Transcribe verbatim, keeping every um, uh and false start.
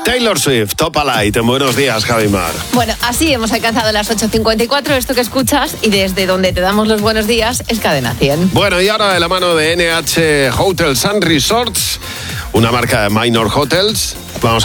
Taylor Swift, Top Alight. En Buenos Días, Javimar. Bueno, así hemos alcanzado las ocho cincuenta y cuatro. Esto que escuchas y desde donde te damos los buenos días es Cadena cien. Bueno, y ahora de la mano de N H Hotels and Resorts, una marca de Minor Hotels,